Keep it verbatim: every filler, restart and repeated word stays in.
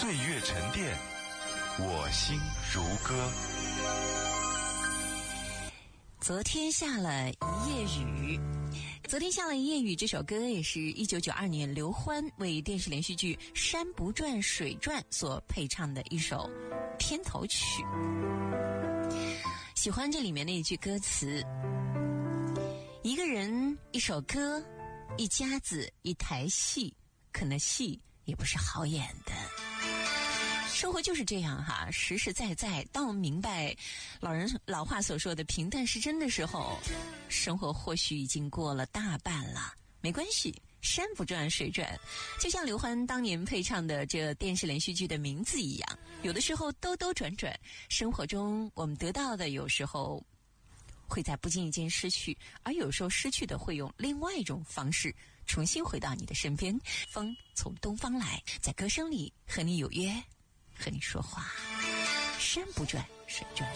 岁月沉淀，我心如歌。 昨天下了一夜雨，昨天下了一夜雨这首歌也是一九九二年刘欢为电视连续剧《山不转水转》所配唱的一首片头曲。喜欢这里面的一句歌词：一个人一首歌，一家子一台戏，可能戏也不是好演的。生活就是这样哈，实实在在，当我们明白老人老话所说的平淡是真的时候，生活或许已经过了大半了。没关系，山不转水转，就像刘欢当年配唱的这电视连续剧的名字一样，有的时候兜兜转转，生活中我们得到的有时候会在不经意间失去，而有时候失去的会用另外一种方式重新回到你的身边。风从东方来，在歌声里和你有约，和你说话。山不转水转。